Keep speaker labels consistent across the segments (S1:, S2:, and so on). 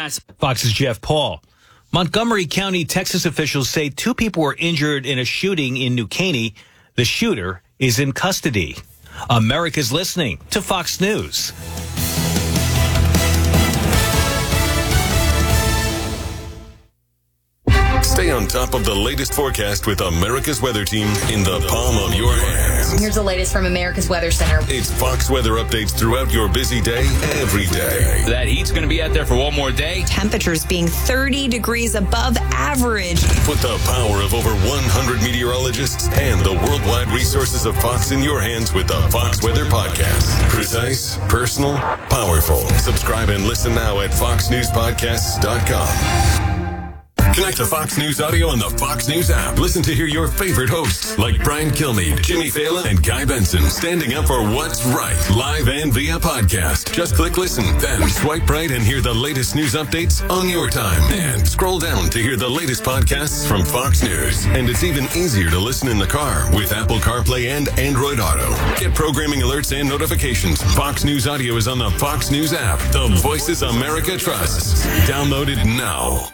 S1: Fox's Jeff Paul. Montgomery County, Texas officials say 2 people were injured in a shooting in New Caney. The shooter is in custody. America's listening to Fox News.
S2: Stay on top of the latest forecast with America's Weather Team in the palm of your hands.
S3: Here's the latest from America's Weather Center.
S2: It's Fox weather updates throughout your busy day, every day.
S4: That heat's going to be out there for one more day.
S3: Temperatures being 30 degrees above average.
S2: Put the power of over 100 meteorologists and the worldwide resources of Fox in your hands with the Fox Weather Podcast. Precise, personal, powerful. Subscribe and listen now at foxnewspodcasts.com. Connect to Fox News Audio on the Fox News app. Listen to hear your favorite hosts like Brian Kilmeade, Jimmy Fallon, and Guy Benson standing up for what's right, live and via podcast. Just click listen, then swipe right and hear the latest news updates on your time. And scroll down to hear the latest podcasts from Fox News. And it's even easier to listen in the car with Apple CarPlay and Android Auto. Get programming alerts and notifications. Fox News Audio is on the Fox News app. The voices America trusts. Download it now.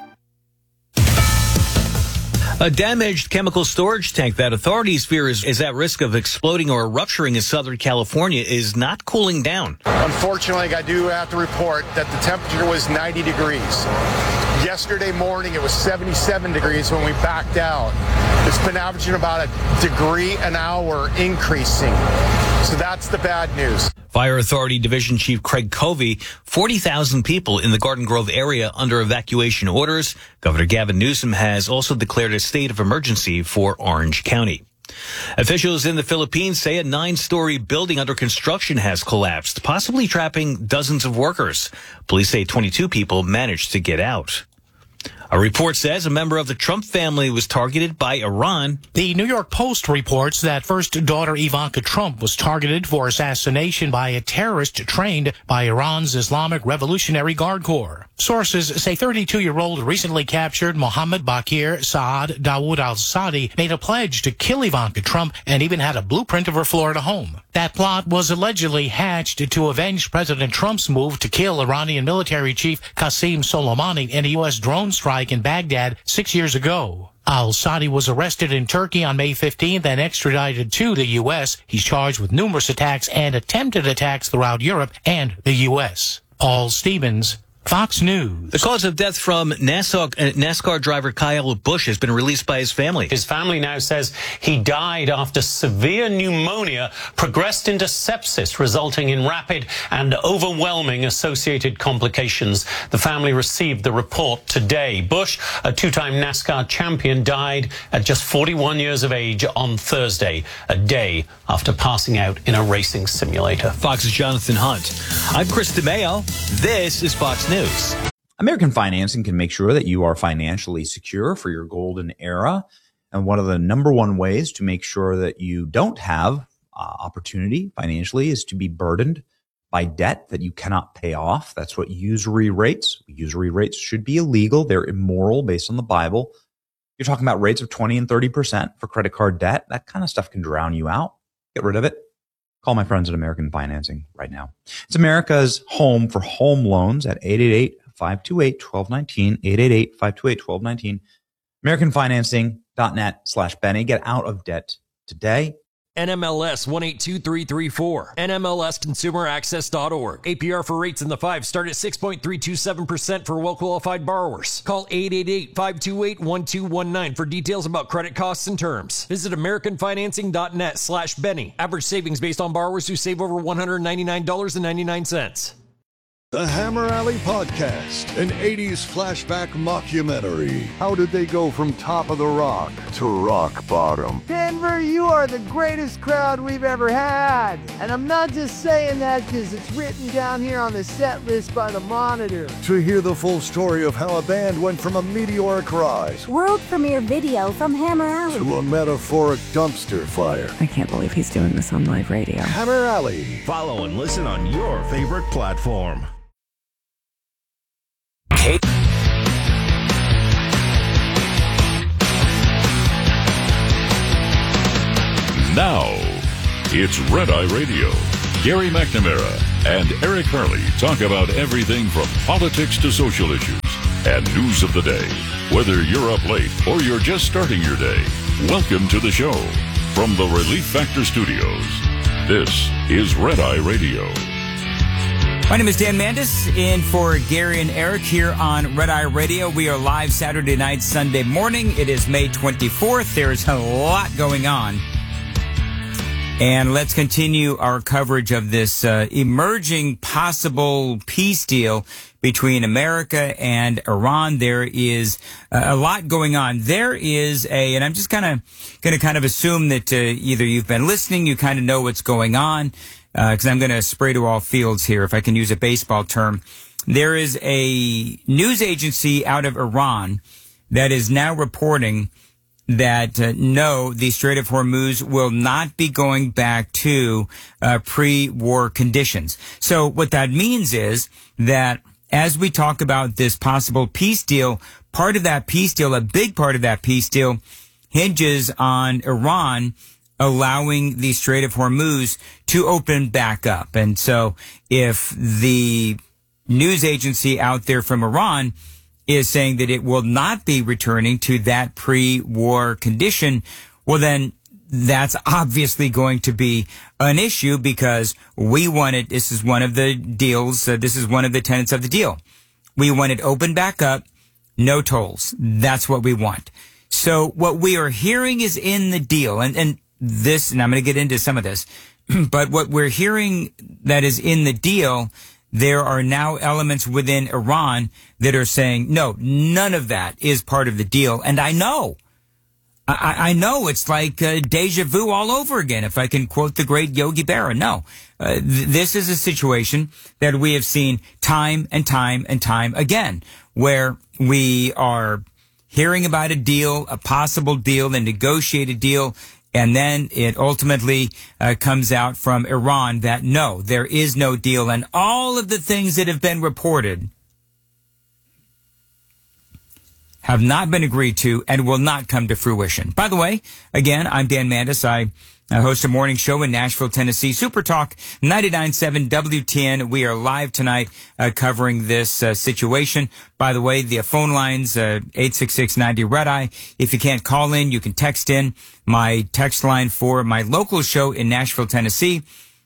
S1: A damaged chemical storage tank that authorities fear is at risk of exploding or rupturing in Southern California is not cooling down.
S5: Unfortunately, I do have to report that the temperature was 90 degrees. Yesterday morning, it was 77 degrees when we backed out. It's been averaging about a degree an hour increasing. So that's the bad news.
S1: Fire Authority Division Chief Craig Covey, 40,000 people in the Garden Grove area under evacuation orders. Governor Gavin Newsom has also declared a state of emergency for Orange County. Officials in the Philippines say a 9-story building under construction has collapsed, possibly trapping dozens of workers. Police say 22 people managed to get out. A report says a member of the Trump family was targeted by Iran.
S6: The New York Post reports that first daughter Ivanka Trump was targeted for assassination by a terrorist trained by Iran's Islamic Revolutionary Guard Corps. Sources say 32-year-old recently captured Mohammed Bakir Saad Dawood al-Sadi made a pledge to kill Ivanka Trump and even had a blueprint of her Florida home. That plot was allegedly hatched to avenge President Trump's move to kill Iranian military chief Qasem Soleimani in a U.S. drone strike in Baghdad 6 years ago. Al-Sadi was arrested in Turkey on May 15th and extradited to the U.S. He's charged with numerous attacks and attempted attacks throughout Europe and the U.S. Paul Stevens, Fox News.
S1: The cause of death from NASCAR driver Kyle Busch has been released by his family.
S7: His family now says he died after severe pneumonia progressed into sepsis, resulting in rapid and overwhelming associated complications. The family received the report today. Busch, a 2-time NASCAR champion, died at just 41 years of age on Thursday, a day after passing out in a racing simulator.
S1: Fox's Jonathan Hunt. I'm Chris DeMeo. This is Fox News.
S8: American Financing can make sure that you are financially secure for your golden era. And one of the number one ways to make sure that you don't have opportunity financially is to be burdened by debt that you cannot pay off. That's what usury rates. Usury rates should be illegal. They're immoral based on the Bible. You're talking about rates of 20 and 30% for credit card debt. That kind of stuff can drown you out. Get rid of it. Call my friends at American Financing right now. It's America's home for home loans at 888-528-1219, 888-528-1219, AmericanFinancing.net/Benny. Get out of debt today.
S9: NMLS 182334. NMLSconsumeraccess.org. APR for rates in the 5 start at 6.327% for well-qualified borrowers. Call 888-528-1219 for details about credit costs and terms. Visit AmericanFinancing.net/Benny. Average savings based on borrowers who save over $199.99.
S10: The Hammer Alley Podcast, an 80s flashback mockumentary. How did they go from top of the rock to rock bottom?
S11: Denver, you are the greatest crowd we've ever had. And I'm not just saying that because it's written down here on the set list by the Monitor.
S10: To hear the full story of how a band went from a meteoric rise,
S12: world premiere video from Hammer Alley,
S10: to a metaphoric dumpster fire.
S13: I can't believe he's doing this on live radio.
S10: Hammer Alley.
S14: Follow and listen on your favorite platform.
S15: Now, it's Red Eye Radio. Gary McNamara and Eric Hurley talk about everything from politics to social issues. and news of the day. Whether you're up late or you're just starting your day, welcome to the show. From the Relief Factor Studios, this is Red Eye Radio.
S16: My name is Dan Mandis, in for Gary and Eric here on Red Eye Radio. We are live Saturday night, Sunday morning. It is May 24th. There's a lot going on. And let's continue our coverage of this emerging possible peace deal between America and Iran. There is a lot going on. There is and I'm just going to assume that either you've been listening, you kind of know what's going on, because I'm going to spray to all fields here, if I can use a baseball term. There is a news agency out of Iran that is now reporting that no, the Strait of Hormuz will not be going back to pre-war conditions. So what that means is that as we talk about this possible peace deal, part of that peace deal, a big part of that peace deal, hinges on Iran allowing the Strait of Hormuz to open back up. And so if the news agency out there from Iran is saying that it will not be returning to that pre-war condition, well, then that's obviously going to be an issue, because we want it. This is one of the deals. This is one of the tenets of the deal. We want it open back up, no tolls. That's what we want. So what we are hearing is in the deal, and I'm going to get into some of this, but what we're hearing that is in the deal, there are now elements within Iran that are saying, no, none of that is part of the deal. And I know it's like deja vu all over again, if I can quote the great Yogi Berra. No, this is a situation that we have seen time and time and time again, where we are hearing about a deal, a possible deal, a negotiated deal, and then it ultimately comes out from Iran that no, there is no deal. And all of the things that have been reported have not been agreed to and will not come to fruition. By the way, again, I'm Dan Mandis. I host a morning show in Nashville, Tennessee, Super Talk 99.7 WTN. We are live tonight covering this situation. By the way, the phone lines, 866-90-RED-EYE. If you can't call in, you can text in. My text line for my local show in Nashville, Tennessee,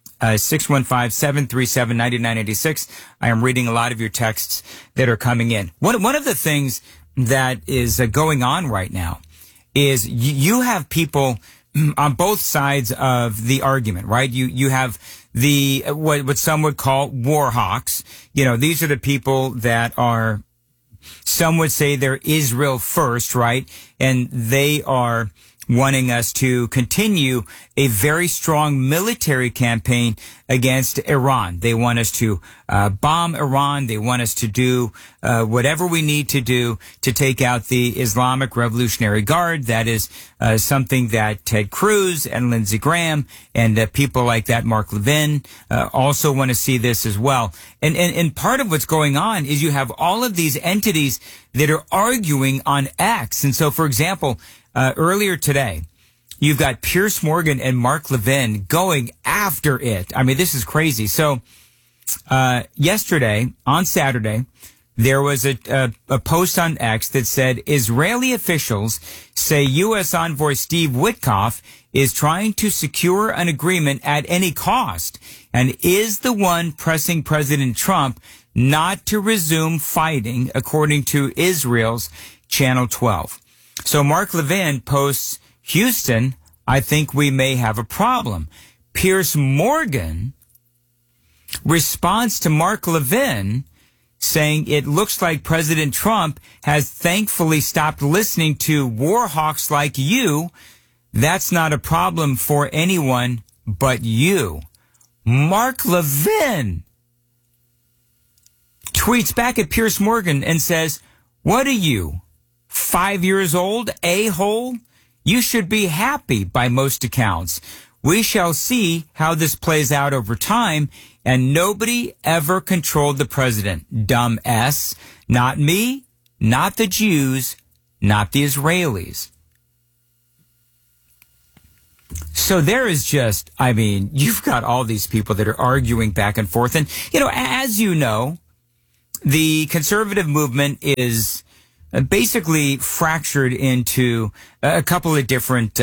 S16: 615-737-9986. I am reading a lot of your texts that are coming in. One of the things that is going on right now is you have people on both sides of the argument, right? You have the, what some would call war hawks. You know, these are the people that are, some would say they're Israel first, right? And they are wanting us to continue a very strong military campaign against Iran. They want us to bomb Iran. They want us to do whatever we need to do to take out the Islamic Revolutionary Guard. That is something that Ted Cruz and Lindsey Graham and people like that, Mark Levin, also want to see this as well. And part of what's going on is you have all of these entities that are arguing on X. And so, for example, earlier today, you've got Piers Morgan and Mark Levin going after it. I mean, this is crazy. So, yesterday, on Saturday, there was a post on X that said, Israeli officials say U.S. envoy Steve Witkoff is trying to secure an agreement at any cost and is the one pressing President Trump not to resume fighting, according to Israel's Channel 12. So Mark Levin posts, Houston, I think we may have a problem. Piers Morgan responds to Mark Levin saying it looks like President Trump has thankfully stopped listening to war hawks like you. That's not a problem for anyone but you. Mark Levin tweets back at Piers Morgan and says, what are you, 5 years old, a-hole? You should be happy by most accounts. We shall see how this plays out over time, and nobody ever controlled the president. Dumb S. Not me, not the Jews, not the Israelis. So there is just, I mean, you've got all these people that are arguing back and forth. And, you know, as you know, the conservative movement is basically fractured into a couple of different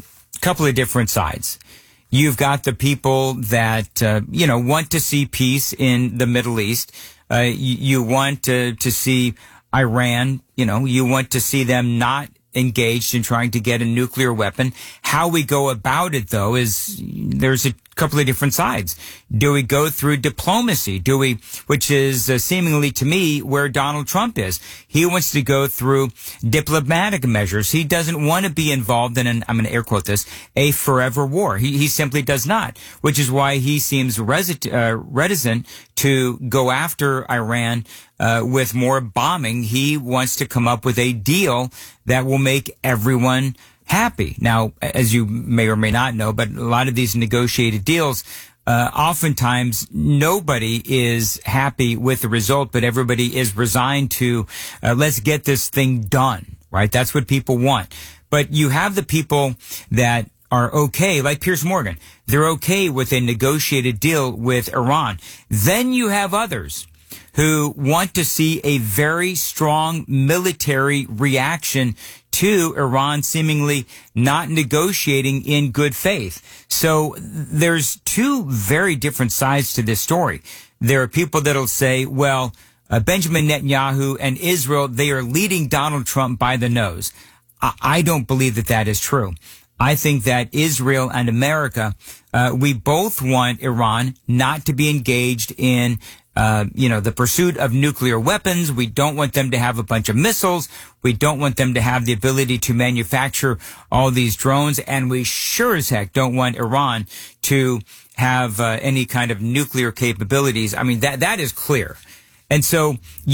S16: sides. You've got the people that want to see peace in the Middle East. You want to see Iran. You want to see them not engaged in trying to get a nuclear weapon. How we go about it, though, is there's a couple of different sides. Do we go through diplomacy? Which is seemingly to me where Donald Trump is. He wants to go through diplomatic measures. He doesn't want to be involved in I'm going to air quote this, a forever war. He simply does not, which is why he seems reticent to go after Iran with more bombing. He wants to come up with a deal that will make everyone happy. Now, as you may or may not know, but a lot of these negotiated deals, oftentimes nobody is happy with the result, but everybody is resigned to, let's get this thing done, right? That's what people want. But you have the people that are okay, like Piers Morgan. They're okay with a negotiated deal with Iran. Then you have others who want to see a very strong military reaction to Iran seemingly not negotiating in good faith. So there's two very different sides to this story. There are people that'll say, well, Benjamin Netanyahu and Israel, they are leading Donald Trump by the nose. I don't believe that that is true. I think that Israel and America, we both want Iran not to be engaged in the pursuit of nuclear weapons. We don't want them to have a bunch of missiles. We don't want them to have the ability to manufacture all these drones. And we sure as heck don't want Iran to have any kind of nuclear capabilities. I mean, that is clear. And so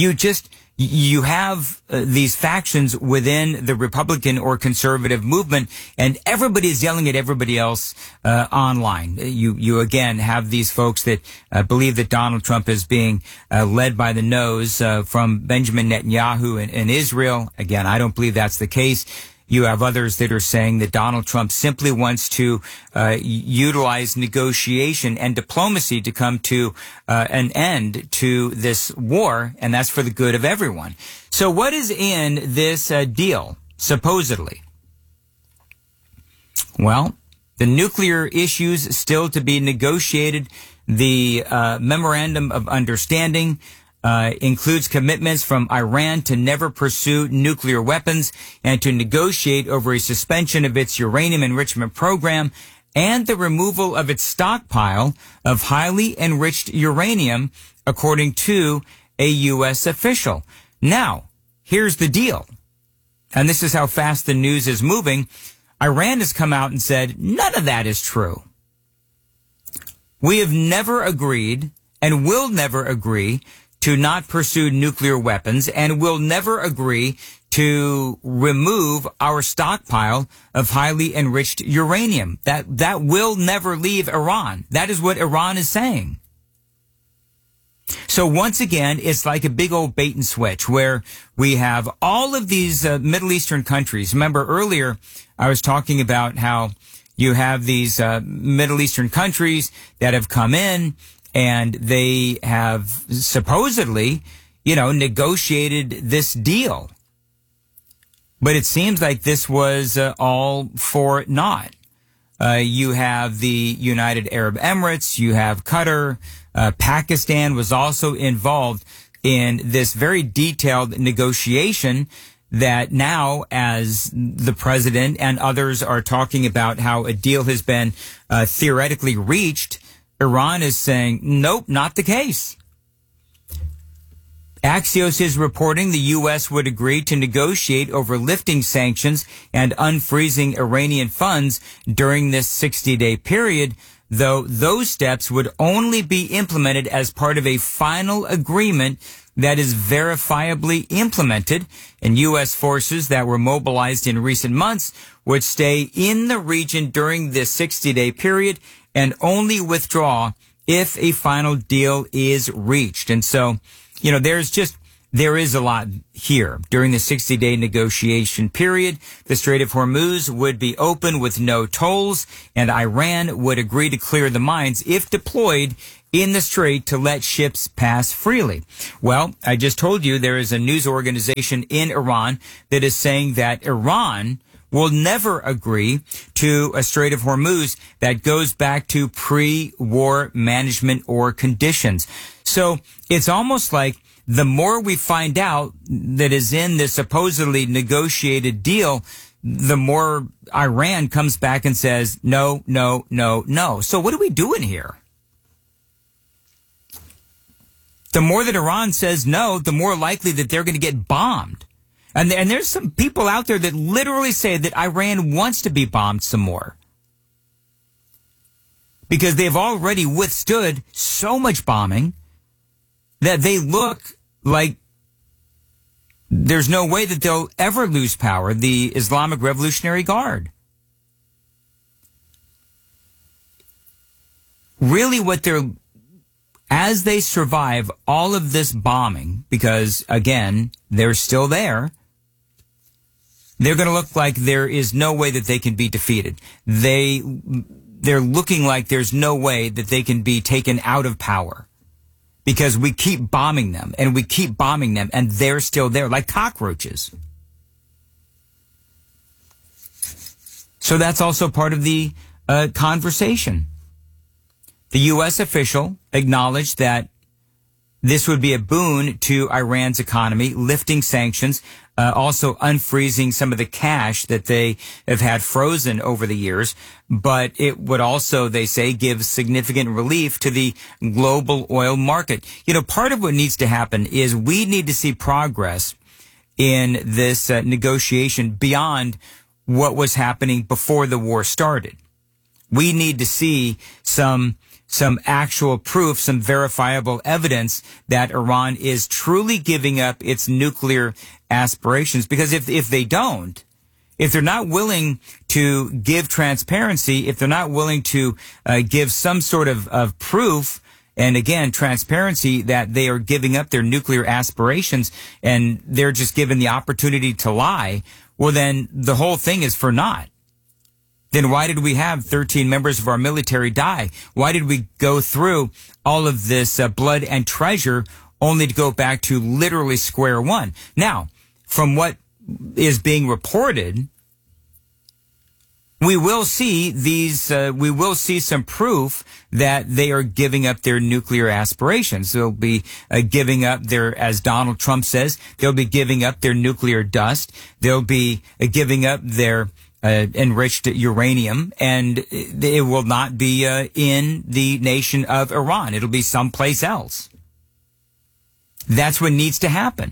S16: you have these factions within the Republican or conservative movement, and everybody is yelling at everybody else online. You again have these folks that believe that Donald Trump is being led by the nose from Benjamin Netanyahu in Israel. Again, I don't believe that's the case. You have others that are saying that Donald Trump simply wants to utilize negotiation and diplomacy to come to an end to this war, and that's for the good of everyone. So what is in this deal, supposedly? Well, the nuclear issues still to be negotiated. The Memorandum of Understanding includes commitments from Iran to never pursue nuclear weapons and to negotiate over a suspension of its uranium enrichment program and the removal of its stockpile of highly enriched uranium, according to a U.S. official. Now, here's the deal. And this is how fast the news is moving. Iran has come out and said, none of that is true. We have never agreed and will never agree to not pursue nuclear weapons, and will never agree to remove our stockpile of highly enriched uranium. That will never leave Iran. That is what Iran is saying. So once again, it's like a big old bait and switch where we have all of these Middle Eastern countries. Remember earlier, I was talking about how you have these Middle Eastern countries that have come in, and they have supposedly, negotiated this deal. But it seems like this was all for naught. You have the United Arab Emirates, you have Qatar, Pakistan was also involved in this very detailed negotiation that now, as the president and others are talking about how a deal has been theoretically reached, Iran is saying, nope, not the case. Axios is reporting the U.S. would agree to negotiate over lifting sanctions and unfreezing Iranian funds during this 60-day period, though those steps would only be implemented as part of a final agreement that is verifiably implemented, and U.S. forces that were mobilized in recent months would stay in the region during this 60-day period and only withdraw if a final deal is reached. And so, there is a lot here. During the 60-day negotiation period, the Strait of Hormuz would be open with no tolls, and Iran would agree to clear the mines if deployed in the strait to let ships pass freely. Well, I just told you there is a news organization in Iran that is saying that Iran will never agree to a Strait of Hormuz that goes back to pre-war management or conditions. So it's almost like the more we find out that is in this supposedly negotiated deal, the more Iran comes back and says, no, no, no, no. So what are we doing here? The more that Iran says no, the more likely that they're going to get bombed. And there's some people out there that literally say that Iran wants to be bombed some more. Because they've already withstood so much bombing that they look like there's no way that they'll ever lose power, the Islamic Revolutionary Guard. Really what they're, as they survive all of this bombing, because again, they're still there, they're going to look like there is no way that they can be defeated. They're looking like there's no way that they can be taken out of power. Because we keep bombing them, and we keep bombing them, and they're still there, like cockroaches. So that's also part of the conversation. The U.S. official acknowledged that this would be a boon to Iran's economy, lifting sanctions, also unfreezing some of the cash that they have had frozen over the years. But it would also, they say, give significant relief to the global oil market. You know, part of what needs to happen is we need to see progress in this negotiation beyond what was happening before the war started. We need to see some actual proof, some verifiable evidence that Iran is truly giving up its nuclear aspirations. Because if they don't, if they're not willing to give transparency, if they're not willing to give some sort of proof, and again, transparency that they are giving up their nuclear aspirations and they're just given the opportunity to lie, well, then the whole thing is for naught. Then why did we have 13 members of our military die? Why did we go through all of this blood and treasure only to go back to literally square one? Now, from what is being reported, we will see some proof that they are giving up their nuclear aspirations. They'll be giving up their, as Donald Trump says, they'll be giving up their nuclear dust. They'll be giving up their enriched uranium, and it will not be in the nation of Iran. It'll be someplace else. That's what needs to happen.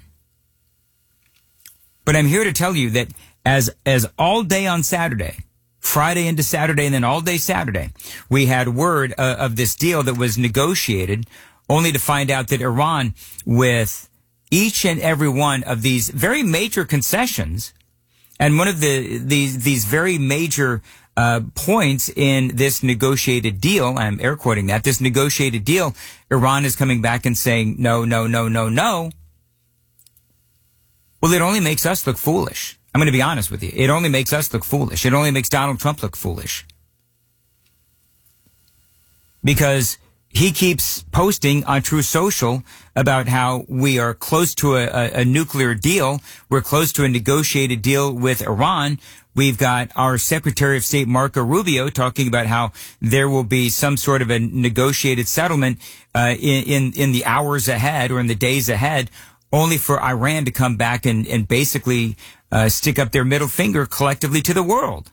S16: But I'm here to tell you that as all day on Saturday, Friday into Saturday, and then all day Saturday, we had word of this deal that was negotiated, only to find out that Iran, with each and every one of these very major concessions, and one of these very major points in this negotiated deal, I'm air quoting that, this negotiated deal, Iran is coming back and saying, no, no, no, no, no. Well, it only makes us look foolish. I'm going to be honest with you. It only makes us look foolish. It only makes Donald Trump look foolish. Because he keeps posting on True Social about how we are close to a nuclear deal. We're close to a negotiated deal with Iran. We've got our Secretary of State, Marco Rubio, talking about how there will be some sort of a negotiated settlement in the hours ahead or in the days ahead, only for Iran to come back and basically stick up their middle finger collectively to the world.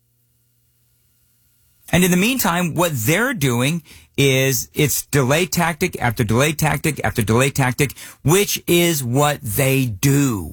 S16: And in the meantime, what they're doing is it's delay tactic after delay tactic after delay tactic, which is what they do.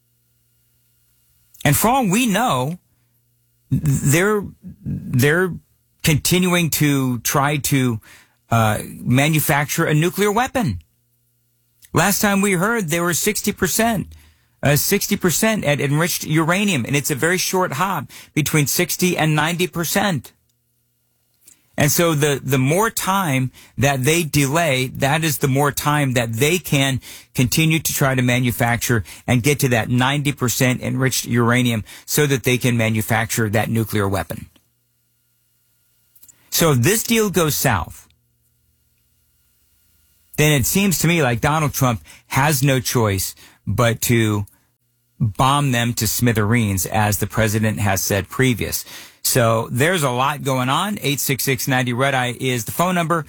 S16: And for all we know, they're continuing to try to manufacture a nuclear weapon. Last time we heard, they were 60% at enriched uranium, and it's a very short hop between 60 and 90%. And so the more time that they delay, that is the more time that they can continue to try to manufacture and get to that 90% enriched uranium so that they can manufacture that nuclear weapon. So if this deal goes south, then it seems to me like Donald Trump has no choice but to bomb them to smithereens, as the president has said previous. So there's a lot going on. 866-90-RED-EYE is the phone number,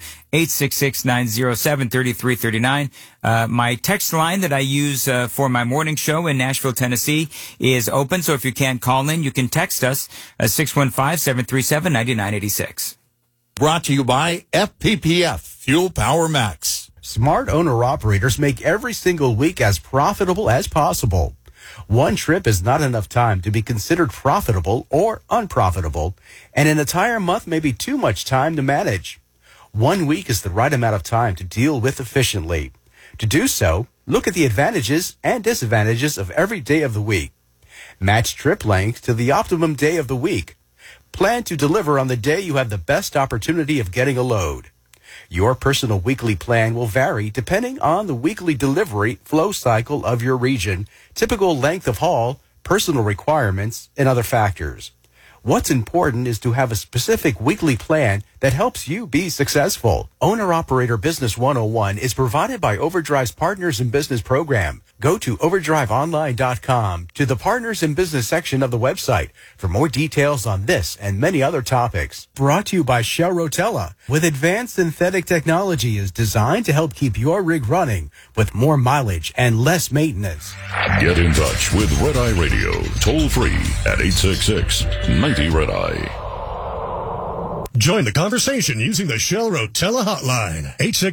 S16: 866-907-3339. My text line that I use for my morning show in Nashville, Tennessee is open. So if you can't call in, you can text us at 615-737-9986.
S17: Brought to you by FPPF, Fuel Power Max.
S18: Smart owner-operators make every single week as profitable as possible. One trip is not enough time to be considered profitable or unprofitable, and an entire month may be too much time to manage. 1 week is the right amount of time to deal with efficiently. To do so, look at the advantages and disadvantages of every day of the week. Match trip length to the optimum day of the week. Plan to deliver on the day you have the best opportunity of getting a load. Your personal weekly plan will vary depending on the weekly delivery flow cycle of your region, typical length of haul, personal requirements, and other factors. What's important is to have a specific weekly plan that helps you be successful. Owner-Operator Business 101 is provided by Overdrive's Partners in Business program. Go to overdriveonline.com to the Partners in Business section of the website for more details on this and many other topics. Brought to you by Shell Rotella, with advanced synthetic technology is designed to help keep your rig running with more mileage and less maintenance.
S15: Get in touch with Red Eye Radio, toll free at 866-90-RED-EYE.
S14: Join the conversation using the Shell Rotella hotline,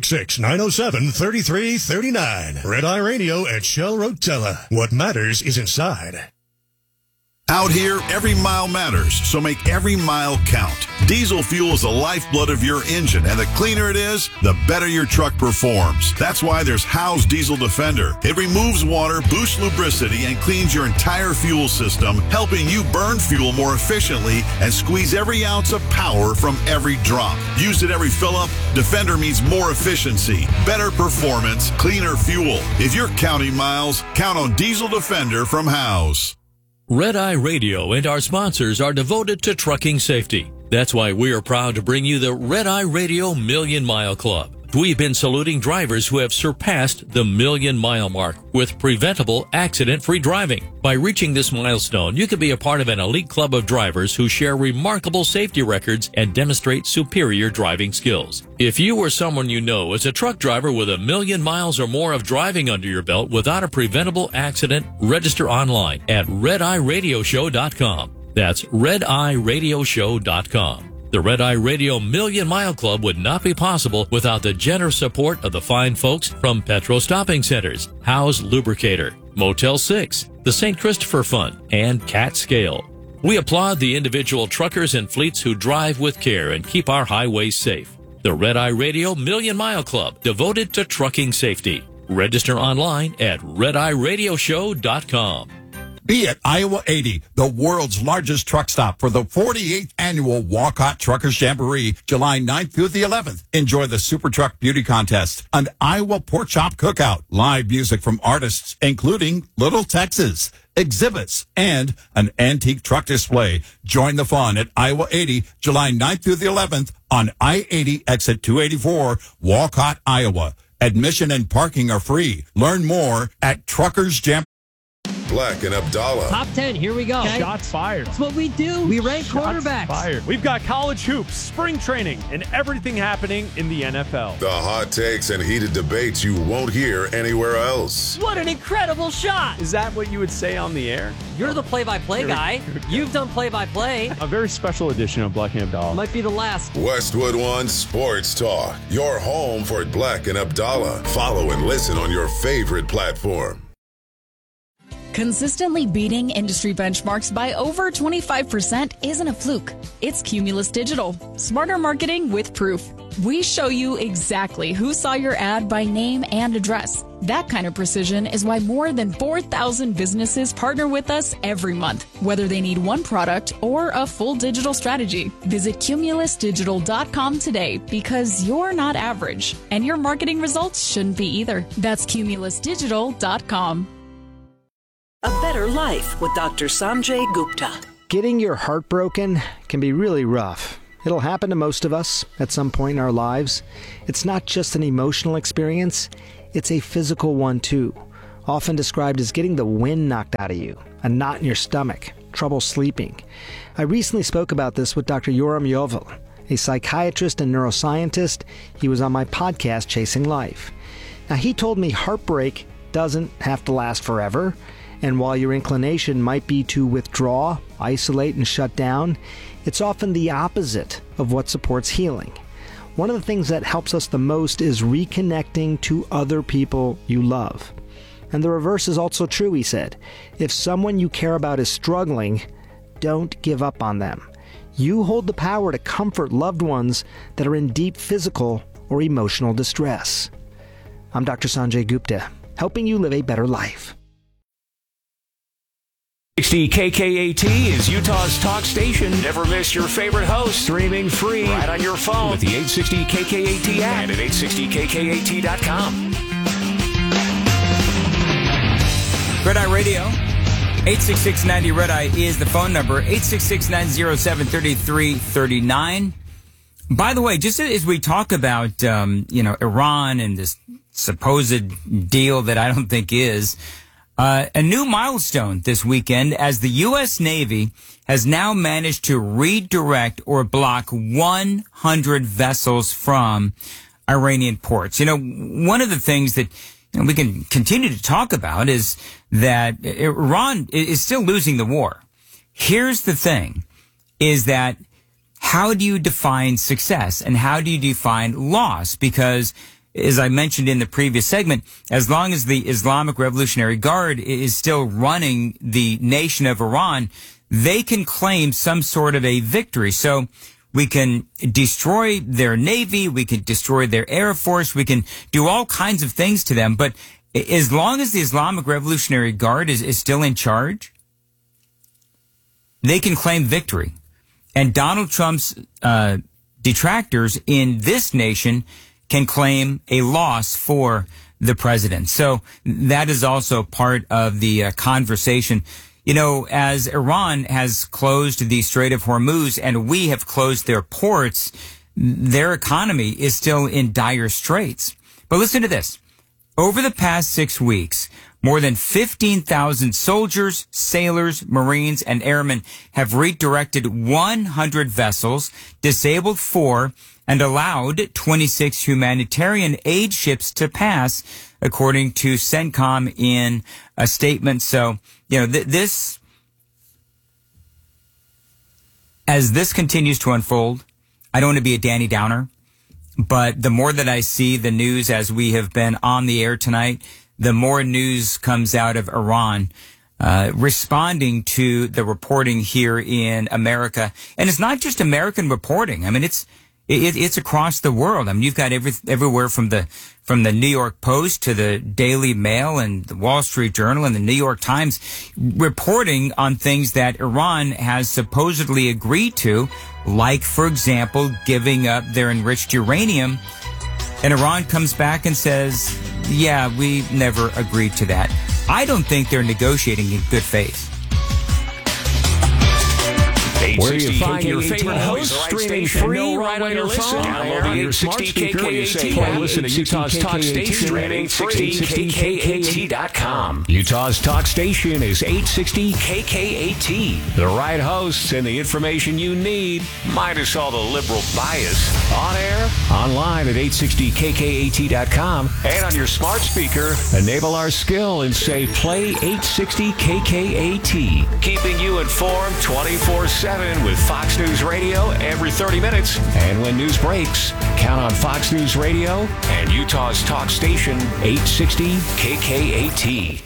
S14: 866-907-3339. Red Eye Radio at Shell Rotella. What matters is inside.
S19: Out here, every mile matters, so make every mile count. Diesel fuel is the lifeblood of your engine, and the cleaner it is, the better your truck performs. That's why there's Howe's Diesel Defender. It removes water, boosts lubricity, and cleans your entire fuel system, helping you burn fuel more efficiently and squeeze every ounce of power from every drop. Used at every fill-up, Defender means more efficiency, better performance, cleaner fuel. If you're counting miles, count on Diesel Defender from Howe's.
S20: Red Eye Radio and our sponsors are devoted to trucking safety. That's why we are proud to bring you the Red Eye Radio Million Mile Club. We've been saluting drivers who have surpassed the million-mile mark with preventable, accident-free driving. By reaching this milestone, you can be a part of an elite club of drivers who share remarkable safety records and demonstrate superior driving skills. If you or someone you know is a truck driver with 1 million miles or more of driving under your belt without a preventable accident, register online at redeyeradioshow.com. That's redeyeradioshow.com. The Red Eye Radio Million Mile Club would not be possible without the generous support of the fine folks from Petro Stopping Centers, Howe's Lubricator, Motel 6, the St. Christopher Fund, and Cat Scale. We applaud the individual truckers and fleets who drive with care and keep our highways safe. The Red Eye Radio Million Mile Club, devoted to trucking safety. Register online at redeyeradioshow.com.
S17: Be at Iowa 80, the world's largest truck stop for the 48th annual Walcott Truckers Jamboree, July 9th through the 11th. Enjoy the Super Truck Beauty Contest, an Iowa Pork Chop Cookout, live music from artists including Little Texas, exhibits, and an antique truck display. Join the fun at Iowa 80, July 9th through the 11th on I-80 exit 284, Walcott, Iowa. Admission and parking are free. Learn more at Truckers Jamboree.
S2: Black and Abdallah.
S21: Top 10, here we go.
S22: Okay. Shots fired.
S21: That's what we do. We rank quarterbacks.
S22: Fired. We've got college hoops, spring training, and everything happening in the NFL.
S2: The hot takes and heated debates you won't hear anywhere else.
S21: What an incredible shot.
S22: Is that what you would say on the air?
S21: You're the play-by-play guy. You've done play-by-play.
S22: A very special edition of Black and Abdallah.
S21: Might be the last.
S2: Westwood One Sports Talk. Your home for Black and Abdallah. Follow and listen on your favorite platform.
S23: Consistently beating industry benchmarks by over 25% isn't a fluke. It's Cumulus Digital. Smarter marketing with proof. We show you exactly who saw your ad by name and address. That kind of precision is why more than 4,000 businesses partner with us every month, whether they need one product or a full digital strategy. Visit cumulusdigital.com today, because you're not average, and your marketing results shouldn't be either. That's cumulusdigital.com.
S24: A Better Life with Dr. Sanjay Gupta.
S11: Getting your heart broken can be really rough.
S3: It'll happen to most of us at some point in our lives. It's not just an emotional experience, it's a physical one too, often described as getting the wind knocked out of you, a knot in your stomach, trouble sleeping. I recently spoke about this with Dr. Yoram Yovel, a psychiatrist and neuroscientist. He was on my podcast, Chasing Life. Now, he told me heartbreak doesn't have to last forever, and while your inclination might be to withdraw, isolate, and shut down, it's often the opposite of what supports healing. One of the things that helps us the most is reconnecting to other people you love. And the reverse is also true, he said. If someone you care about is struggling, don't give up on them. You hold the power to comfort loved ones that are in deep physical or emotional distress. I'm Dr. Sanjay Gupta, helping you live a better life.
S4: 860 KKAT is Utah's talk station. Never miss your favorite host. Streaming free right on your phone with the 860 KKAT app and at 860KKAT.com.
S16: Red Eye Radio, 866-90 Red Eye is the phone number, 866-907-3339. By the way, just as we talk about, Iran and this supposed deal that I don't think is, a new milestone this weekend as the U.S. Navy has now managed to redirect or block 100 vessels from Iranian ports. One of the things that we can continue to talk about is that Iran is still losing the war. Here's the thing, is that how do you define success and how do you define loss? Because as I mentioned in the previous segment, as long as the Islamic Revolutionary Guard is still running the nation of Iran, they can claim some sort of a victory. So we can destroy their navy, we can destroy their air force, we can do all kinds of things to them. But as long as the Islamic Revolutionary Guard is still in charge, they can claim victory. And Donald Trump's detractors in this nation can claim a loss for the president. So that is also part of the conversation. As Iran has closed the Strait of Hormuz and we have closed their ports, their economy is still in dire straits. But listen to this. Over the past 6 weeks, more than 15,000 soldiers, sailors, Marines, and airmen have redirected 100 vessels, disabled 4, and allowed 26 humanitarian aid ships to pass, according to CENTCOM in a statement. So, this, as this continues to unfold, I don't want to be a Danny Downer, but the more that I see the news as we have been on the air tonight, the more news comes out of Iran, responding to the reporting here in America. And it's not just American reporting. I mean, it's across the world. I mean, you've got everywhere from the New York Post to the Daily Mail and the Wall Street Journal and the New York Times reporting on things that Iran has supposedly agreed to, like, for example, giving up their enriched uranium. And Iran comes back and says, yeah, we never agreed to that. I don't think they're negotiating in good faith.
S4: Where you find your favorite host, streaming free right on your phone. Download the 860 KKAT app. Listen to Utah's talk station at 860KKAT.com. Utah's talk station is 860 KKAT. The right hosts and the information you need, minus all the liberal bias. On air, online at 860KKAT.com, and on your smart speaker, enable our skill and say play 860 KKAT. Keeping you informed 24/7 with Fox News Radio every 30 minutes. And when news breaks, count on Fox News Radio and Utah's talk station, 860 KKAT.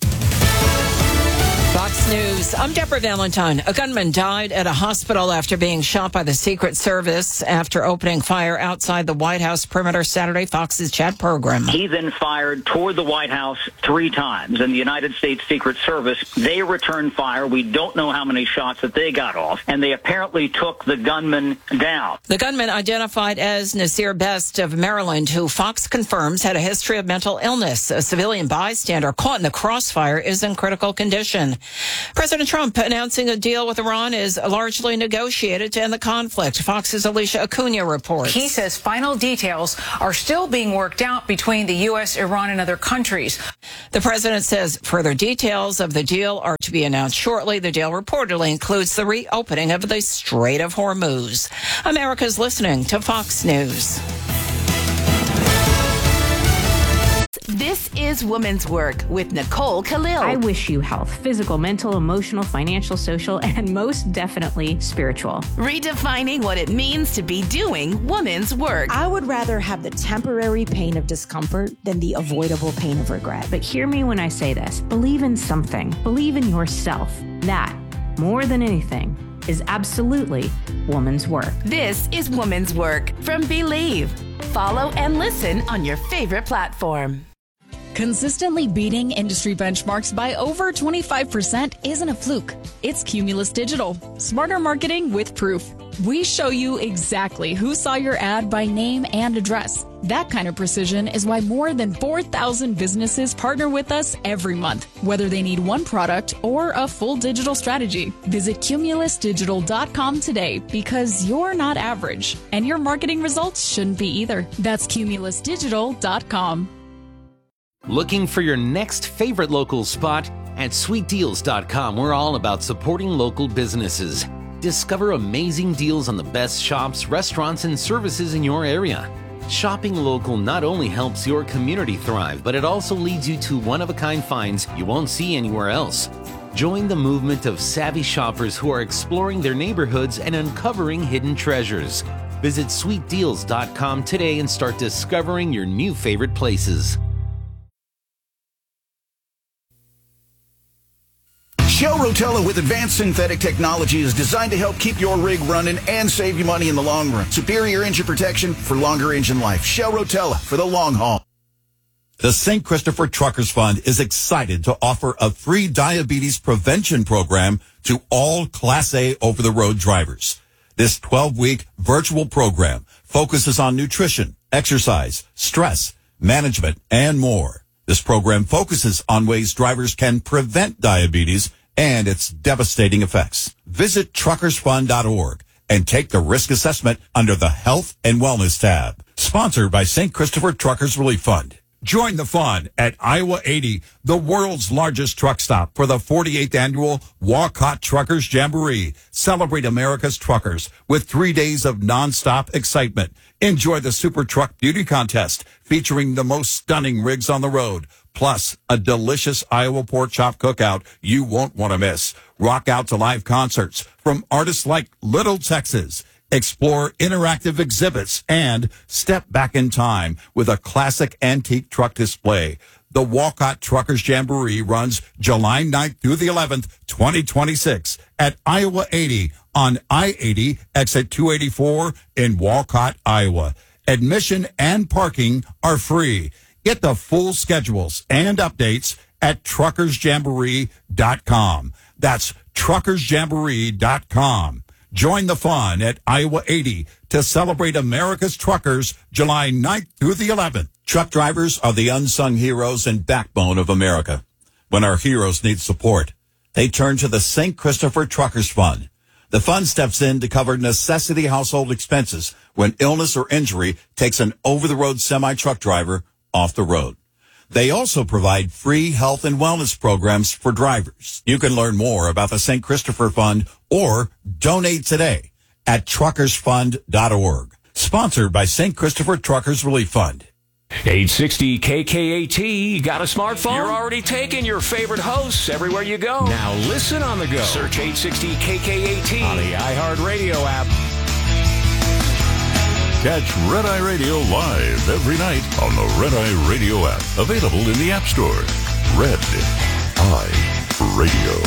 S5: Fox News. I'm Deborah Valentine. A gunman died at a hospital after being shot by the Secret Service after opening fire outside the White House perimeter Saturday. Fox's Chad program.
S6: He then fired toward the White House 3 times. And the United States Secret Service, they returned fire. We don't know how many shots that they got off. And they apparently took the gunman down.
S5: The gunman, identified as Nasir Best of Maryland, who Fox confirms had a history of mental illness. A civilian bystander caught in the crossfire is in critical condition. President Trump announcing a deal with Iran is largely negotiated to end the conflict. Fox's Alicia Acuna reports.
S1: He says final details are still being worked out between the U.S., Iran, and other countries.
S5: The president says further details of the deal are to be announced shortly. The deal reportedly includes the reopening of the Strait of Hormuz. America's listening to Fox News.
S7: This is Women's Work with Nicole Khalil.
S8: I wish you health, physical, mental, emotional, financial, social, and most definitely spiritual.
S7: Redefining what it means to be doing women's work.
S9: I would rather have the temporary pain of discomfort than the avoidable pain of regret.
S8: But hear me when I say this. Believe in something. Believe in yourself. That, more than anything, is absolutely woman's work.
S7: This is Woman's Work from Believe. Follow and listen on your favorite platform.
S23: Consistently beating industry benchmarks by over 25% isn't a fluke. It's Cumulus Digital. Smarter marketing with proof. We show you exactly who saw your ad by name and address. That kind of precision is why more than 4,000 businesses partner with us every month, whether they need one product or a full digital strategy. Visit cumulusdigital.com today because you're not average, and your marketing results shouldn't be either. That's cumulusdigital.com.
S25: Looking for your next favorite local spot? At sweetdeals.com, we're all about supporting local businesses. Discover amazing deals on the best shops, restaurants, and services in your area. Shopping local not only helps your community thrive, but it also leads you to one-of-a-kind finds you won't see anywhere else. Join the movement of savvy shoppers who are exploring their neighborhoods and uncovering hidden treasures. Visit sweetdeals.com today and start discovering your new favorite
S26: places.Shell Rotella with advanced synthetic technology is designed to help keep your rig running and save you money in the long run. Superior engine protection for longer engine life. Shell Rotella for the long haul.
S17: The St. Christopher Truckers Fund is excited to offer a free diabetes prevention program to all Class A over-the-road drivers. This 12-week virtual program focuses on nutrition, exercise, stress, management, and more. This program focuses on ways drivers can prevent diabetes and its devastating effects. Visit truckersfund.org and take the risk assessment under the Health and Wellness tab. Sponsored by St. Christopher Truckers Relief Fund. Join the fun at Iowa 80, the world's largest truck stop, for the 48th annual Walcott Truckers Jamboree. Celebrate America's truckers with 3 days of nonstop excitement. Enjoy the Super Truck Beauty Contest featuring the most stunning rigs on the road, plus a delicious Iowa pork chop cookout you won't want to miss. Rock out to live concerts from artists like Little Texas. Explore interactive exhibits and step back in time with a classic antique truck display. The Walcott Truckers Jamboree runs July 9th through the 11th, 2026 at Iowa 80 on I-80 exit 284 in Walcott, Iowa. Admission and parking are free. Get the full schedules and updates at truckersjamboree.com. That's truckersjamboree.com. Join the fun at Iowa 80 to celebrate America's truckers July 9th through the 11th. Truck drivers are the unsung heroes and backbone of America. When our heroes need support, they turn to the St. Christopher Truckers Fund. The fund steps in to cover necessity household expenses when illness or injury takes an over-the-road semi-truck driver off the road. They also provide free health and wellness programs for drivers. You can learn more about the St. Christopher Fund or donate today at truckersfund.org. Sponsored by St. Christopher Truckers Relief Fund.
S4: 860 KKAT. Got a smartphone? You're already taking your favorite hosts everywhere you go. Now listen on the go. Search 860 KKAT on the iHeartRadio app.
S15: Catch Red Eye Radio live every night on the Red Eye Radio app. Available in the App Store. Red Eye Radio.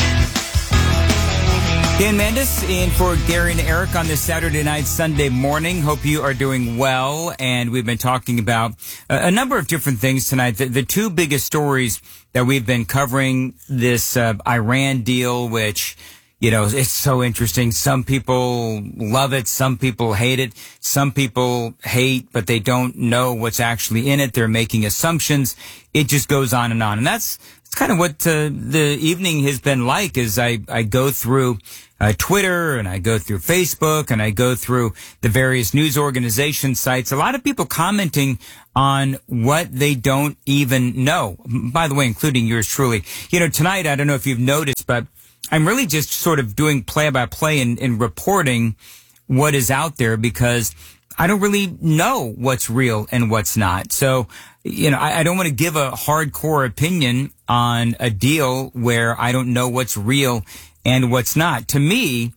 S16: Dan Mandis in for Gary and Eric on this Saturday night, Sunday morning. Hope you are doing well. And we've been talking about a number of different things tonight. The two biggest stories that we've been covering, this Iran deal, which, you know, it's so interesting. Some people love it. Some people hate it. Some people hate, but they don't know what's actually in it. They're making assumptions. It just goes on. And that's it's kind of what the evening has been like. As I go through Twitter and I go through Facebook and I go through the various news organization sites. A lot of people commenting on what they don't even know. By the way, including yours truly. You know, tonight, I don't know if you've noticed, but I'm really just sort of doing play-by-play and reporting what is out there because I don't really know what's real and what's not. So, you know, I don't want to give a hardcore opinion on a deal where I don't know what's real and what's not. To me,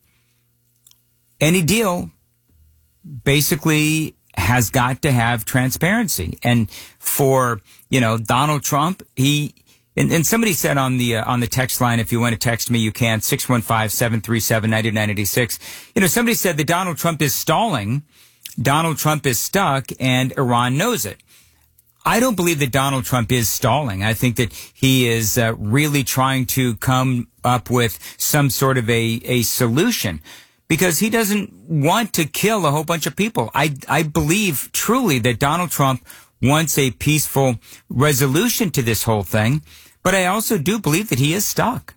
S16: any deal basically has got to have transparency. And for, you know, Donald Trump, and somebody said on the text line, if you want to text me, you can, 615-737-9986. You know, somebody said that Donald Trump is stalling. Donald Trump is stuck and Iran knows it. I don't believe that Donald Trump is stalling. I think that he is really trying to come up with some sort of a solution because he doesn't want to kill a whole bunch of people. I believe truly that Donald Trump wants a peaceful resolution to this whole thing, but I also do believe that he is stuck.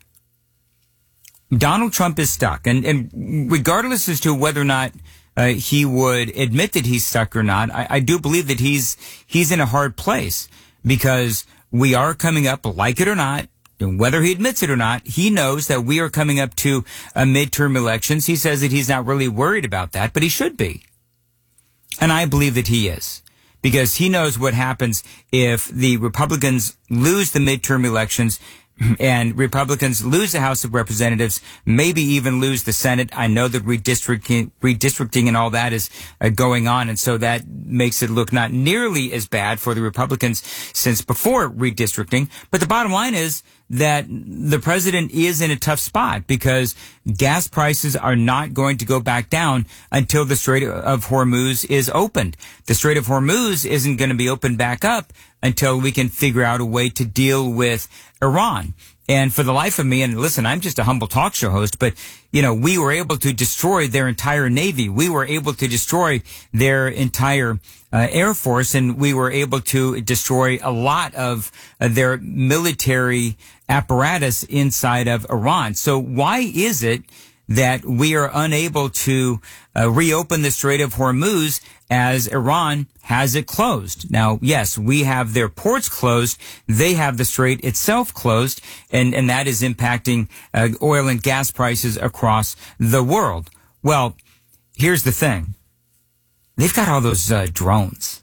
S16: Donald Trump is stuck, and regardless as to whether or not he would admit that he's stuck or not, I do believe that he's in a hard place because we are coming up, like it or not, and whether he admits it or not, he knows that we are coming up to midterm elections. He says that he's not really worried about that, but he should be. And I believe that he is. Because he knows what happens if the Republicans lose the midterm elections and Republicans lose the House of Representatives, maybe even lose the Senate. I know that redistricting and all that is going on, and so that makes it look not nearly as bad for the Republicans since before redistricting. But the bottom line is that the president is in a tough spot because gas prices are not going to go back down until the Strait of Hormuz is opened. The Strait of Hormuz isn't going to be opened back up until we can figure out a way to deal with Iran. And for the life of me, and listen, I'm just a humble talk show host, but, you know, we were able to destroy their entire Navy. We were able to destroy their entire Air Force, and we were able to destroy a lot of their military apparatus inside of Iran. So why is it that we are unable to reopen the Strait of Hormuz as Iran has it closed? Now, yes, we have their ports closed. They have the strait itself closed, and that is impacting oil and gas prices across the world. Well, here's the thing. They've got all those drones,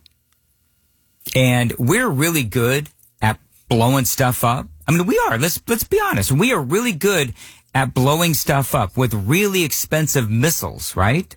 S16: and we're really good at blowing stuff up. I mean, we are. Let's be honest. We are really good at blowing stuff up with really expensive missiles, right?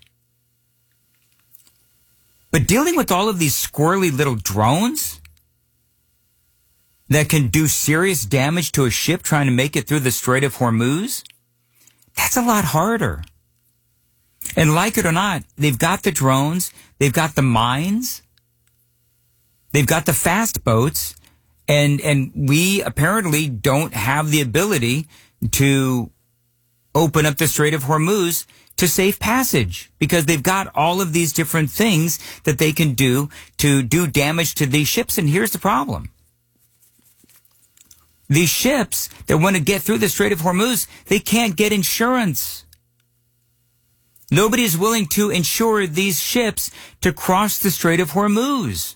S16: But dealing with all of these squirrely little drones that can do serious damage to a ship trying to make it through the Strait of Hormuz, that's a lot harder. And like it or not, they've got the drones, they've got the mines, they've got the fast boats, and we apparently don't have the ability to open up the Strait of Hormuz to safe passage because they've got all of these different things that they can do to do damage to these ships. And here's the problem. These ships that want to get through the Strait of Hormuz, they can't get insurance. Nobody is willing to insure these ships to cross the Strait of Hormuz.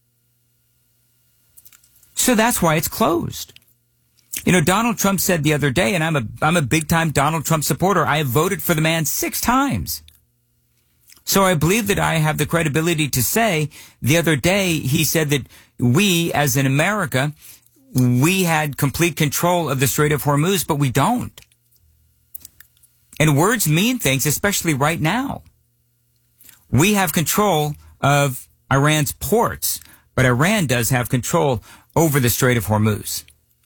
S16: So that's why it's closed. You know, Donald Trump said the other day, and I'm a big-time Donald Trump supporter, I have voted for the man 6 times. So I believe that I have the credibility to say the other day he said that we, as in America, we had complete control of the Strait of Hormuz, but we don't. And words mean things, especially right now. We have control of Iran's ports, but Iran does have control over the Strait of Hormuz.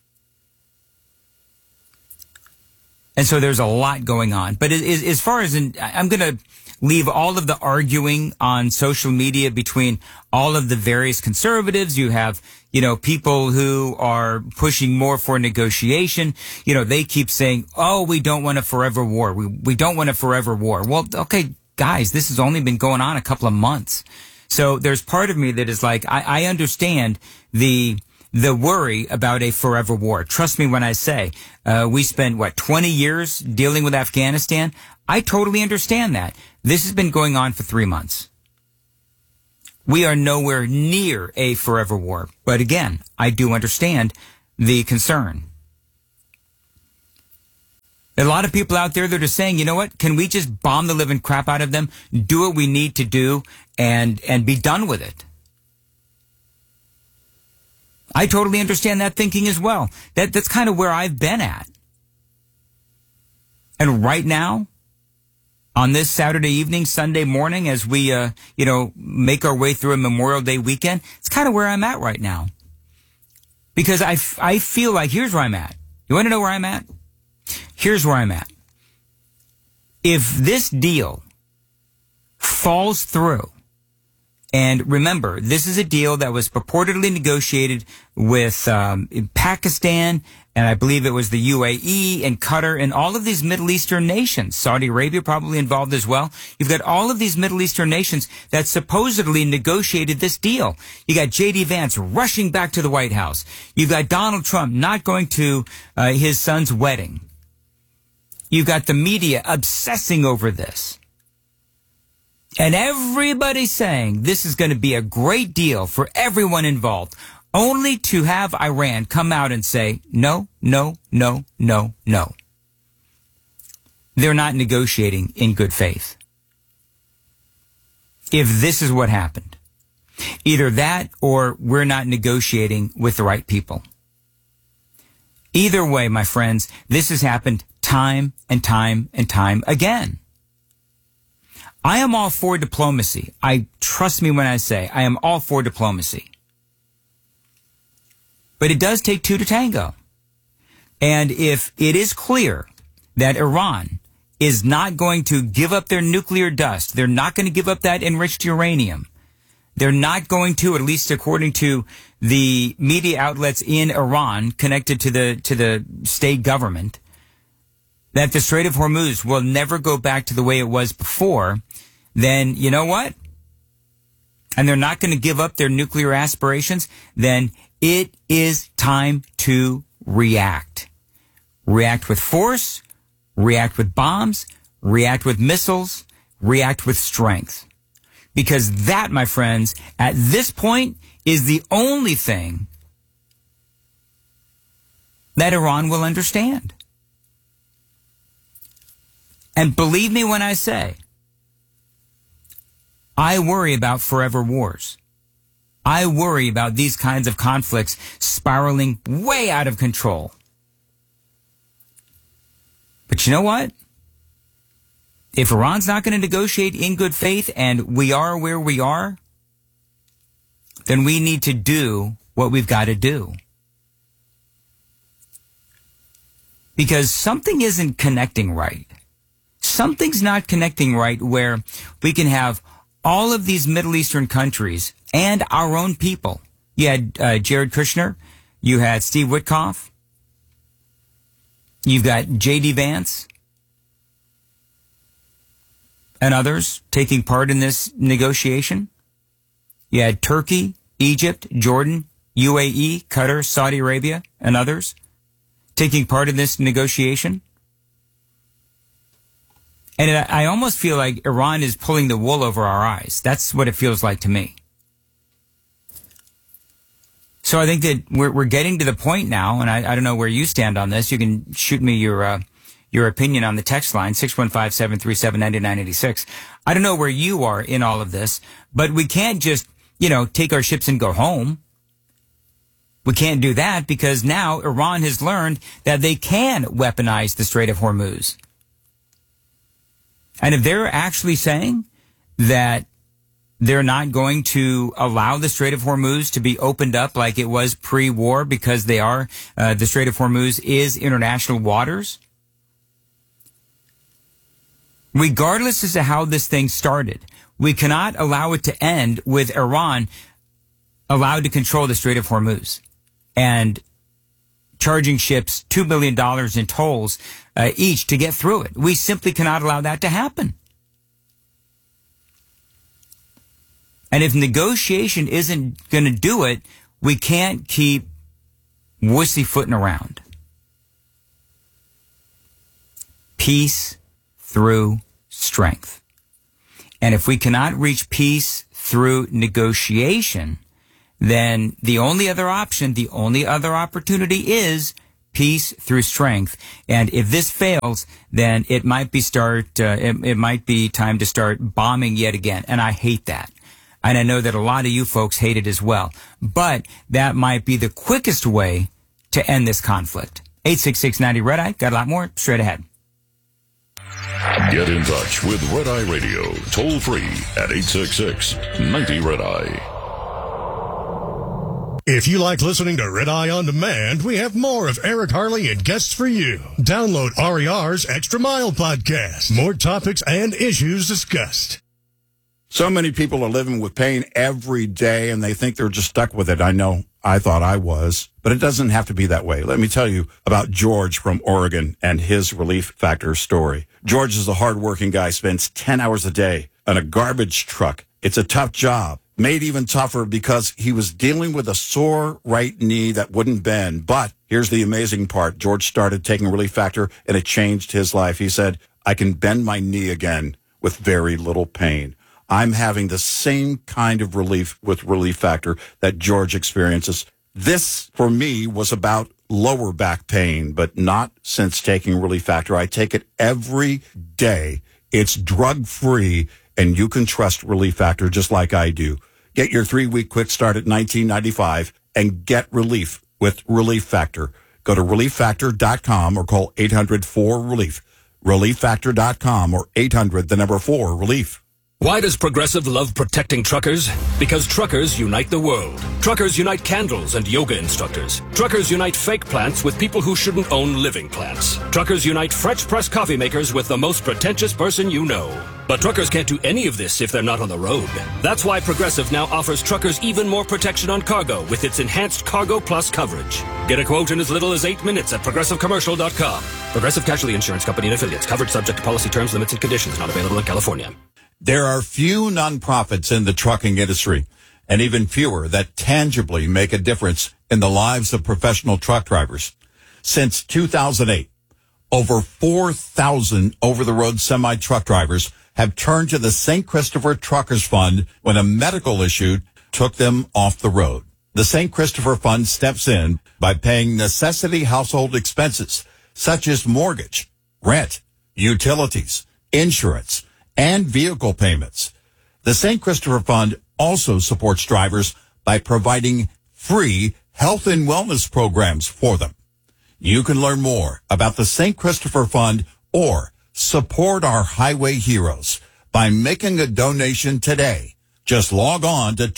S16: And so there's a lot going on. But as far as I'm going to leave all of the arguing on social media between all of the various conservatives. You have, you know, people who are pushing more for negotiation. You know, they keep saying, oh, we don't want a forever war. We don't want a forever war. Well, okay, guys, this has only been going on a couple of months. So there's part of me that is like, I understand the the worry about a forever war. Trust me when I say, we spent, 20 years dealing with Afghanistan? I totally understand that. This has been going on for 3 months. We are nowhere near a forever war. But again, I do understand the concern. A lot of people out there that are saying, you know what, can we just bomb the living crap out of them, do what we need to do, and be done with it? I totally understand that thinking as well. That's kind of where I've been at. And right now, on this Saturday evening, Sunday morning, as we, make our way through a Memorial Day weekend, it's kind of where I'm at right now. Because I feel like, here's where I'm at. You want to know where I'm at? Here's where I'm at. If this deal falls through, and remember, this is a deal that was purportedly negotiated with Pakistan, and I believe it was the UAE and Qatar and all of these Middle Eastern nations. Saudi Arabia probably involved as well. You've got all of these Middle Eastern nations that supposedly negotiated this deal. You got J.D. Vance rushing back to the White House. You've got Donald Trump not going to his son's wedding. You've got the media obsessing over this. And everybody's saying this is going to be a great deal for everyone involved, only to have Iran come out and say, no, no, no, no, no. They're not negotiating in good faith. If this is what happened, either that or we're not negotiating with the right people. Either way, my friends, this has happened time and time and time again. I am all for diplomacy. Trust me when I say I am all for diplomacy. But it does take two to tango. And if it is clear that Iran is not going to give up their nuclear dust, they're not going to give up that enriched uranium, they're not going to, at least according to the media outlets in Iran connected to the state government, that the Strait of Hormuz will never go back to the way it was before, then you know what? And they're not going to give up their nuclear aspirations, then it is time to react. React with force, react with bombs, react with missiles, react with strength. Because that, my friends, at this point is the only thing that Iran will understand. And believe me when I say, I worry about forever wars. I worry about these kinds of conflicts spiraling way out of control. But you know what? If Iran's not going to negotiate in good faith and we are where we are, then we need to do what we've got to do. Because something isn't connecting right. Something's not connecting right where we can have all of these Middle Eastern countries and our own people. You had Jared Kushner. You had Steve Witkoff. You've got J.D. Vance and others taking part in this negotiation. You had Turkey, Egypt, Jordan, UAE, Qatar, Saudi Arabia, and others taking part in this negotiation. And I almost feel like Iran is pulling the wool over our eyes. That's what it feels like to me. So I think that we're getting to the point now, and I don't know where you stand on this. You can shoot me your opinion on the text line, 615-737-9986. I don't know where you are in all of this, but we can't just, take our ships and go home. We can't do that because now Iran has learned that they can weaponize the Strait of Hormuz. And if they're actually saying that they're not going to allow the Strait of Hormuz to be opened up like it was pre-war because the Strait of Hormuz is international waters, regardless as to how this thing started, we cannot allow it to end with Iran allowed to control the Strait of Hormuz and charging ships $2 billion in tolls each to get through it. We simply cannot allow that to happen. And if negotiation isn't going to do it, we can't keep wussyfooting around. Peace through strength. And if we cannot reach peace through negotiation, then the only other option, the only other opportunity is peace through strength. And if this fails, then it might be it might be time to start bombing yet again. And I hate that. And I know that a lot of you folks hate it as well. But that might be the quickest way to end this conflict. 866-90-RED-EYE. Got a lot more straight ahead.
S15: Get in touch with Red Eye Radio, toll free at 866-90-RED-EYE.
S10: If you like listening to Red Eye On Demand, we have more of Eric Harley and guests for you. Download RER's Extra Mile podcast. More topics and issues discussed.
S17: So many people are living with pain every day, and they think they're just stuck with it. I know I thought I was, but it doesn't have to be that way. Let me tell you about George from Oregon and his Relief Factor story. George is a hardworking guy, spends 10 hours a day on a garbage truck. It's a tough job, made even tougher because he was dealing with a sore right knee that wouldn't bend. But here's the amazing part. George started taking Relief Factor, and it changed his life. He said, I can bend my knee again with very little pain. I'm having the same kind of relief with Relief Factor that George experiences. This, for me, was about lower back pain, but not since taking Relief Factor. I take it every day. It's drug-free, and you can trust Relief Factor just like I do. Get your 3-week quick start at $19.95 and get relief with Relief Factor. Go to ReliefFactor.com or call 800-4RELIEF. ReliefFactor.com or 800-4-RELIEF.
S12: Why does Progressive love protecting truckers? Because truckers unite the world. Truckers unite candles and yoga instructors. Truckers unite fake plants with people who shouldn't own living plants. Truckers unite French press coffee makers with the most pretentious person you know. But truckers can't do any of this if they're not on the road. That's why Progressive now offers truckers even more protection on cargo with its enhanced Cargo Plus coverage. Get a quote in as little as 8 minutes at ProgressiveCommercial.com. Progressive Casualty Insurance Company and Affiliates. Coverage subject to policy terms, limits, and conditions. Not available in California.
S17: There are few nonprofits in the trucking industry, and even fewer that tangibly make a difference in the lives of professional truck drivers. Since 2008, over 4,000 over-the-road semi-truck drivers have turned to the St. Christopher Truckers Fund when a medical issue took them off the road. The St. Christopher Fund steps in by paying necessity household expenses, such as mortgage, rent, utilities, insurance, and vehicle payments. The St. Christopher Fund also supports drivers by providing free health and wellness programs for them. You can learn more about the St. Christopher Fund or support our highway heroes by making a donation today. Just log on to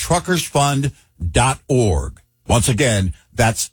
S17: truckersfund.org. Once again, that's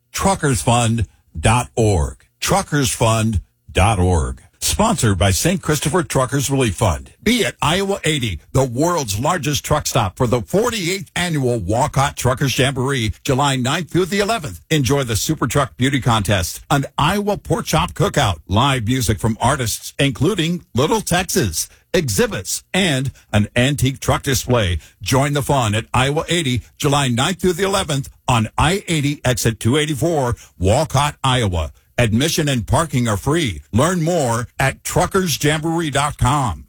S17: truckersfund.org. Truckersfund.org. Sponsored by St. Christopher Truckers Relief Fund. Be at Iowa 80, the world's largest truck stop for the 48th annual Walcott Truckers Jamboree, July 9th through the 11th. Enjoy the Super Truck Beauty Contest, an Iowa Pork Chop Cookout, live music from artists including Little Texas, exhibits, and an antique truck display. Join the fun at Iowa 80, July 9th through the 11th on I-80 exit 284, Walcott, Iowa. Admission and parking are free. Learn more at truckersjamboree.com.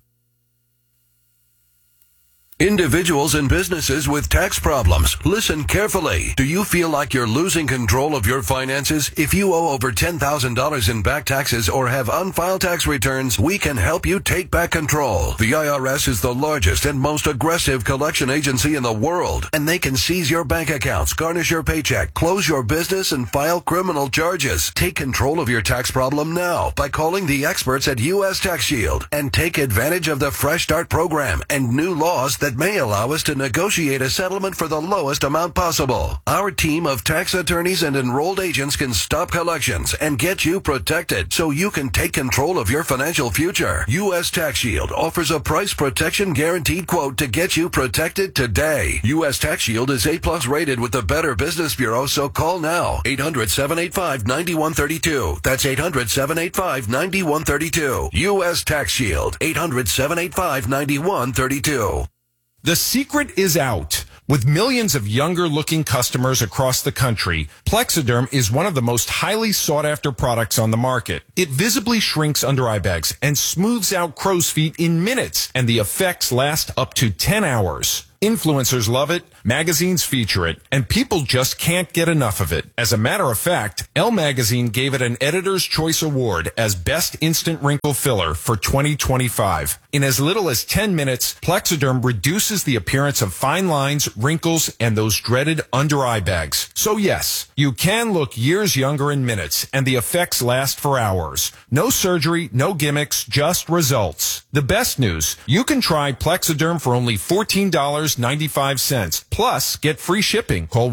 S2: Individuals and businesses with tax problems, listen carefully. Do you feel like you're losing control of your finances? If you owe over $10,000 in back taxes or have unfiled tax returns, we can help you take back control. The IRS is the largest and most aggressive collection agency in the world, and they can seize your bank accounts, garnish your paycheck, close your business, and file criminal charges. Take control of your tax problem now by calling the experts at U.S. Tax Shield and take advantage of the Fresh Start program and new laws that may allow us to negotiate a settlement for the lowest amount possible. Our team of tax attorneys and enrolled agents can stop collections and get you protected so you can take control of your financial future. U.S. Tax Shield offers a price protection guaranteed quote to get you protected today. U.S. Tax Shield is A+ rated with the Better Business Bureau, so call now. 800-785-9132. That's 800-785-9132. U.S. Tax Shield. 800-785-9132.
S13: The secret is out. With millions of younger-looking customers across the country, Plexiderm is one of the most highly sought-after products on the market. It visibly shrinks under-eye bags and smooths out crow's feet in minutes, and the effects last up to 10 hours. Influencers love it, magazines feature it, and people just can't get enough of it. As a matter of fact, Elle Magazine gave it an Editor's Choice Award as Best Instant Wrinkle Filler for 2025. In as little as 10 minutes, Plexiderm reduces the appearance of fine lines, wrinkles, and those dreaded under-eye bags. So yes, you can look years younger in minutes, and the effects last for hours. No surgery, no gimmicks, just results. The best news, you can try Plexiderm for only $14.95. Plus, get free shipping. Call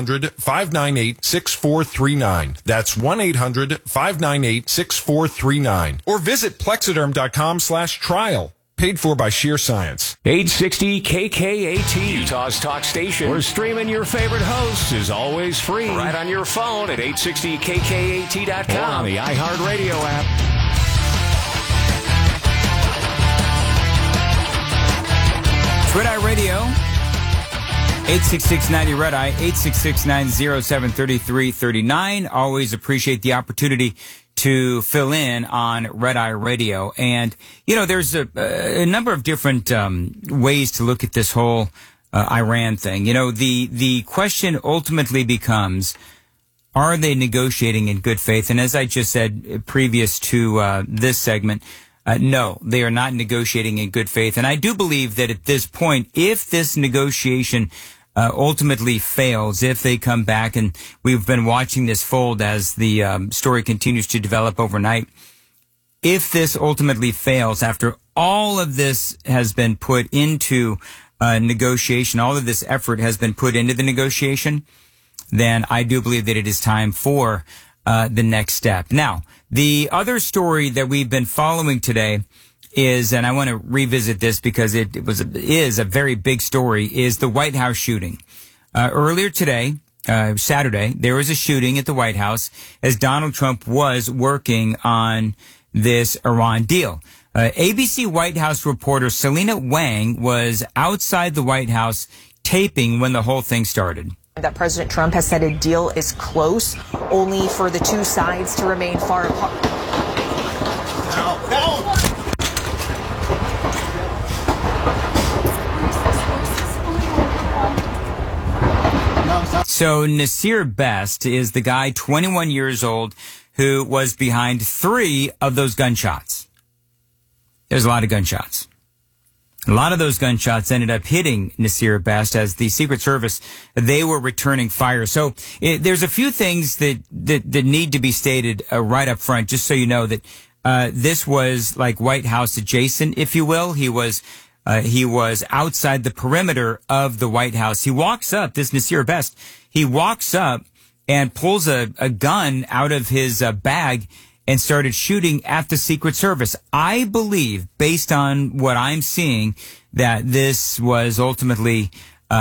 S13: 1-800-598-6439. That's 1-800-598-6439. Or visit Plexiderm.com/trial. Paid for by Sheer Science.
S4: 860 KKAT, Utah's talk station, where streaming your favorite hosts is always free. Right on your phone at 860KKAT.com. Or on the iHeartRadio app.
S16: Red Eye Radio, 866-90 Red Eye, 866-907-3339. Always appreciate the opportunity to fill in on Red Eye Radio. And, you know, there's a number of different ways to look at this whole Iran thing. You know, the question ultimately becomes, are they negotiating in good faith? And as I just said previous to this segment, no, they are not negotiating in good faith. And I do believe that at this point, if this negotiation ultimately fails, if they come back, and we've been watching this fold as the story continues to develop overnight, if this ultimately fails, after all of this has been put into negotiation, all of this effort has been put into the negotiation, then I do believe that it is time for the next step. Now, the other story that we've been following today is, and I want to revisit this because it is a very big story, is the White House shooting. Earlier today, Saturday, there was a shooting at the White House as Donald Trump was working on this Iran deal. ABC White House reporter Selena Wang was outside the White House taping when the whole thing started.
S14: That President Trump has said a deal is close, only for the two sides to remain far apart.
S16: So Nasir Best is the guy, 21 years old, who was behind 3 of those gunshots. There's a lot of gunshots. A lot of those gunshots ended up hitting Nasir Best as the Secret Service, they were returning fire. So there's a few things that need to be stated right up front, just so you know that this was like White House adjacent, if you will. He was outside the perimeter of the White House. He walks up, this Nasir Best, he walks up and pulls a gun out of his bag and started shooting at the Secret Service. I believe, based on what I'm seeing, that this was ultimately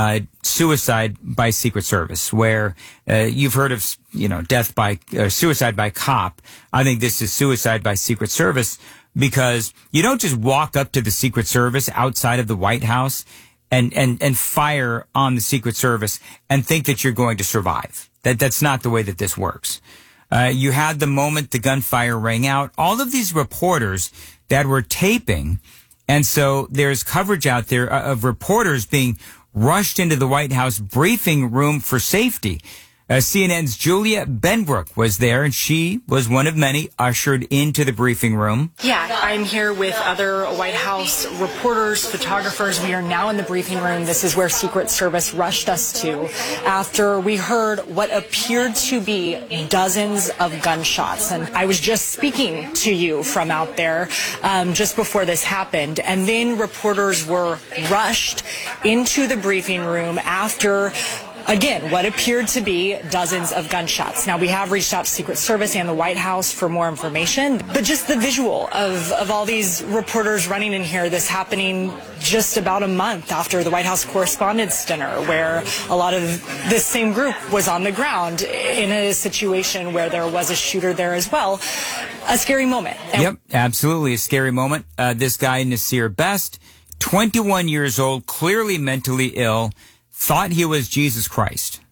S16: suicide by Secret Service, where you've heard of, death by suicide by cop. I think this is suicide by Secret Service, because you don't just walk up to the Secret Service outside of the White House and fire on the Secret Service and think that you're going to survive. That's not the way that this works. You had the moment the gunfire rang out, all of these reporters that were taping. And so there's coverage out there of reporters being rushed into the White House briefing room for safety. CNN's Julia Benbrook was there, and she was one of many ushered into the briefing room.
S18: Yeah, I'm here with other White House reporters, photographers. We are now in the briefing room. This is where Secret Service rushed us to after we heard what appeared to be dozens of gunshots. And I was just speaking to you from out there just before this happened. And then reporters were rushed into the briefing room after, again, what appeared to be dozens of gunshots. Now, we have reached out to Secret Service and the White House for more information, but just the visual of all these reporters running in here, this happening just about a month after the White House Correspondents' Dinner, where a lot of this same group was on the ground in a situation where there was a shooter there as well. A scary moment.
S16: Yep, absolutely a scary moment. This guy, Nasir Best, 21 years old, clearly mentally ill, thought he was Jesus Christ.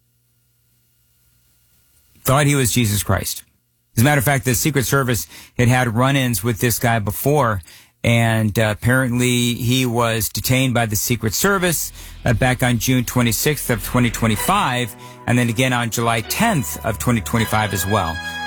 S16: Thought he was Jesus Christ. As a matter of fact, the Secret Service had run-ins with this guy before, and apparently he was detained by the Secret Service back on June 26th of 2025, and then again on July 10th of 2025 as well.